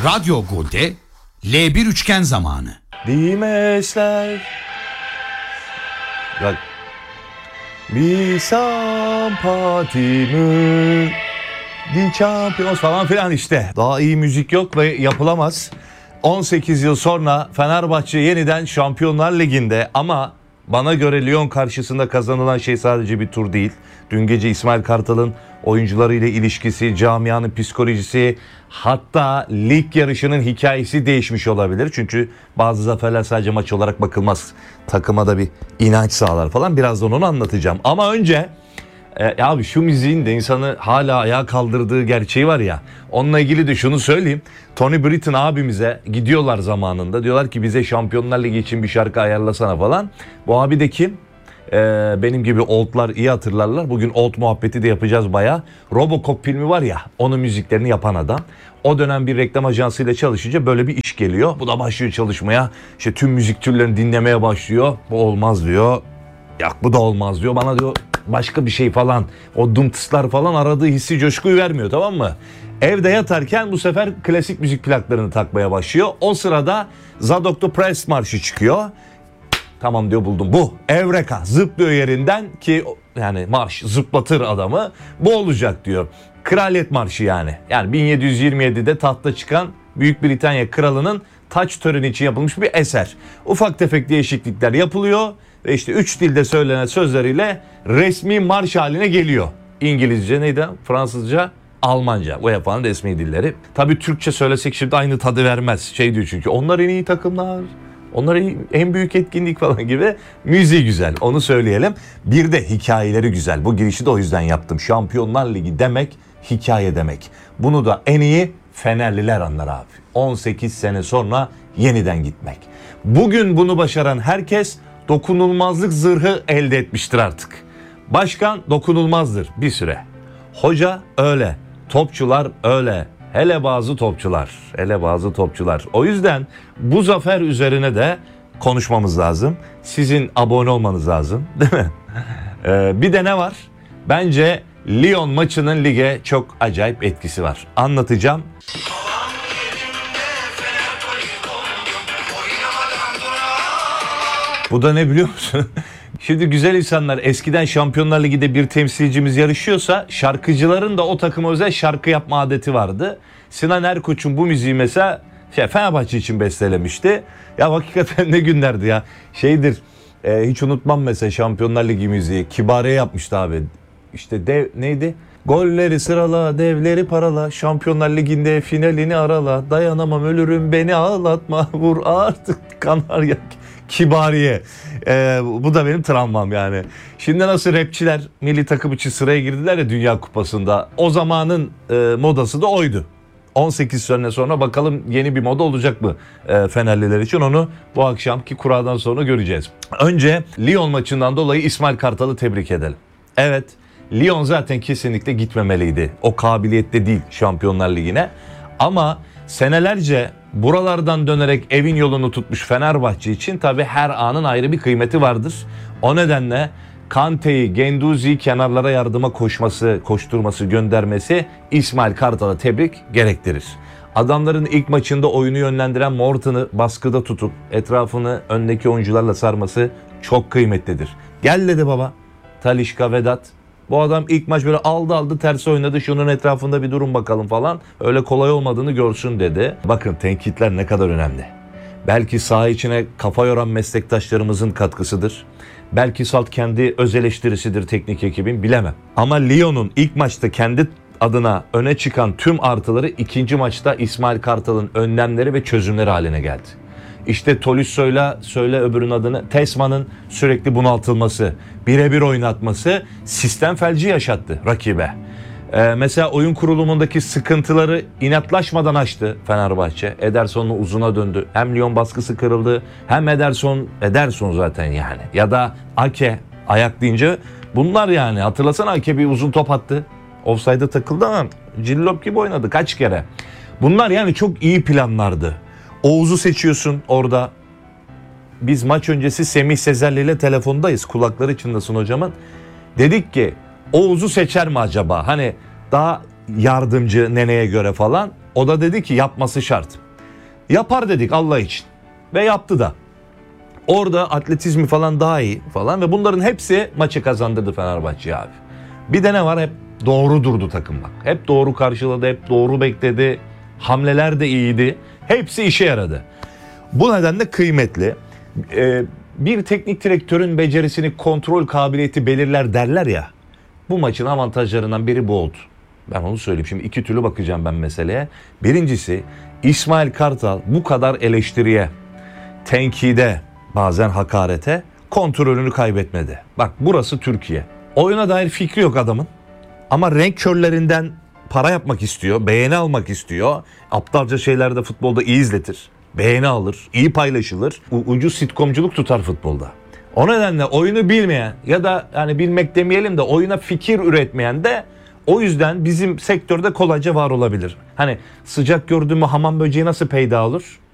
Radyo Gol'de L1 üçgen zamanı. Dimesler bak bir sampatimi di champions falan filan işte. Daha iyi müzik yok ve yapılamaz. 18 yıl sonra Fenerbahçe yeniden Şampiyonlar Ligi'nde ama bana göre Lyon karşısında kazanılan şey sadece bir tur değil. Dün gece İsmail Kartal'ın oyuncularıyla ilişkisi, camianın psikolojisi, hatta lig yarışının hikayesi değişmiş olabilir. Çünkü bazı zaferler sadece maç olarak bakılmaz. Takıma da bir inanç sağlar falan. Birazdan onu anlatacağım. Ama önce abi şu müziğin de insanı hala ayağa kaldırdığı gerçeği var ya. Onunla ilgili de şunu söyleyeyim. Tony Britton abimize gidiyorlar zamanında. Diyorlar ki bize Şampiyonlar Ligi için bir şarkı ayarlasana falan. Bu abi de kim? Benim gibi oldlar iyi hatırlarlar. Bugün old muhabbeti de yapacağız bayağı. Robocop filmi var ya, onun müziklerini yapan adam. O dönem bir reklam ajansıyla çalışınca böyle bir iş geliyor. Bu da başlıyor çalışmaya. İşte tüm müzik türlerini dinlemeye başlıyor. Bu olmaz diyor. Ya bu da olmaz diyor. Bana diyor başka bir şey falan. O dımtıslar falan aradığı hissi, coşkuyu vermiyor, tamam mı? Evde yatarken bu sefer klasik müzik plaklarını takmaya başlıyor. O sırada Zadok the Press marşı çıkıyor. Tamam diyor, buldum bu. Evreka, zıplıyor yerinden ki yani marş zıplatır adamı. Bu olacak diyor. Kraliyet Marşı yani. Yani 1727'de tahta çıkan Büyük Britanya Kralı'nın taç töreni için yapılmış bir eser. Ufak tefek değişiklikler yapılıyor ve işte 3 dilde söylenen sözleriyle resmi marş haline geliyor. İngilizce neydi? Fransızca, Almanca. UEFA'nın resmi dilleri. Tabii Türkçe söylesek şimdi aynı tadı vermez. Şey diyor çünkü onlar en iyi takımlar. Onlar en büyük etkinlik falan gibi. Müziği güzel, onu söyleyelim. Bir de hikayeleri güzel. Bu girişi de o yüzden yaptım. Şampiyonlar Ligi demek hikaye demek. Bunu da en iyi Fenerliler anlar abi. 18 sene sonra yeniden gitmek. Bugün bunu başaran herkes dokunulmazlık zırhı elde etmiştir artık. Başkan dokunulmazdır bir süre. Hoca öyle. Topçular öyle. Hele bazı topçular. O yüzden bu zafer üzerine de konuşmamız lazım. Sizin abone olmanız lazım, değil mi? Bir de ne var? Bence Lyon maçının lige çok acayip etkisi var. Anlatacağım. Bu da ne biliyor musun? Şimdi güzel insanlar, eskiden Şampiyonlar Ligi'de bir temsilcimiz yarışıyorsa şarkıcıların da o takıma özel şarkı yapma adeti vardı. Sinan Erkoç'un bu müziği mesela Fenerbahçe için bestelemişti. Ya hakikaten ne günlerdi ya. Hiç unutmam mesela Şampiyonlar Ligi müziği. Kibariye yapmıştı abi. İşte neydi? Golleri sırala, devleri parala, Şampiyonlar Ligi'nde finalini arala, dayanamam ölürüm beni ağlatma, vur artık kanarya. Kibariye. Bu da benim travmam yani. Şimdi nasıl rapçiler milli takım için sıraya girdiler ya Dünya Kupası'nda. O zamanın modası da oydu. 18 sene sonra bakalım yeni bir moda olacak mı Fenerliler için, onu bu akşamki kuradan sonra göreceğiz. Önce Lyon maçından dolayı İsmail Kartal'ı tebrik edelim. Evet, Lyon zaten kesinlikle gitmemeliydi. O kabiliyette değil Şampiyonlar Ligi'ne. Ama senelerce buralardan dönerek evin yolunu tutmuş Fenerbahçe için tabii her anın ayrı bir kıymeti vardır. O nedenle Kante'yi, Genduzi'yi kenarlara yardıma koşturması, göndermesi İsmail Kartal'a tebrik gerektirir. Adamların ilk maçında oyunu yönlendiren Morton'u baskıda tutup etrafını öndeki oyuncularla sarması çok kıymetlidir. Gel dedi baba, Talisca, Vedat. Bu adam ilk maç böyle aldı ters oynadı, şunun etrafında bir durun bakalım falan. Öyle kolay olmadığını görsün dedi. Bakın tenkitler ne kadar önemli. Belki saha içine kafa yoran meslektaşlarımızın katkısıdır. Belki salt kendi öz eleştirisidir teknik ekibin, bilemem. Ama Lyon'un ilk maçta kendi adına öne çıkan tüm artıları ikinci maçta İsmail Kartal'ın önlemleri ve çözümleri haline geldi. İşte Tolissa'yla söyle öbürünün adını, Tesman'ın sürekli bunaltılması, birebir oynatması sistem felci yaşattı rakibe. Mesela oyun kurulumundaki sıkıntıları inatlaşmadan aştı Fenerbahçe. Ederson'la uzuna döndü. Hem Lyon baskısı kırıldı, hem Ederson zaten yani. Ya da Ake ayaklayınca bunlar yani. Hatırlasana, Ake bir uzun top attı. Offside'a takıldı ama cillop gibi oynadı kaç kere. Bunlar yani çok iyi planlardı. Oğuz'u seçiyorsun orada. Biz maç öncesi Semih Sezerli ile telefondayız. Kulakları çınlasın hocamın. Dedik ki Oğuz'u seçer mi acaba? Hani daha yardımcı neneye göre falan. O da dedi ki yapması şart. Yapar dedik Allah için. Ve yaptı da. Orada atletizmi falan daha iyi falan ve bunların hepsi maçı kazandırdı Fenerbahçe abi. Bir de ne var, hep doğru durdu takım bak. Hep doğru karşıladı, hep doğru bekledi. Hamleler de iyiydi. Hepsi işe yaradı. Bu nedenle kıymetli. Bir teknik direktörün becerisini kontrol kabiliyeti belirler derler ya. Bu maçın avantajlarından biri bu oldu. Ben onu söyleyeyim. Şimdi iki türlü bakacağım ben meseleye. Birincisi, İsmail Kartal bu kadar eleştiriye, tenkide, bazen hakarete kontrolünü kaybetmedi. Bak burası Türkiye. Oyuna dair fikri yok adamın. Ama renk körlerinden para yapmak istiyor, beğeni almak istiyor. Aptalca şeyler de futbolda iyi izletir. Beğeni alır, iyi paylaşılır. Ucuz sitcomculuk tutar futbolda. O nedenle oyunu bilmeyen ya da yani bilmek demeyelim de oyuna fikir üretmeyen de o yüzden bizim sektörde kolayca var olabilir. Hani sıcak gördüğümü hamam böceği nasıl peyda olur?